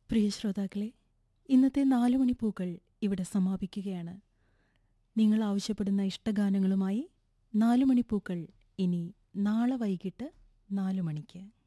പ്രിയ ശ്രോതാക്കളെ, ഇന്നത്തെ 4 മണിപ്പൂക്കൾ ഇവിടെ സമാപിക്കുകയാണ്. നിങ്ങൾ ആവശ്യപ്പെടുന്ന ഇഷ്ടഗാനങ്ങളുമായി 4 മണിപ്പൂക്കൾ ഇനി നാളെ വൈകിട്ട് 4 മണിക്ക്.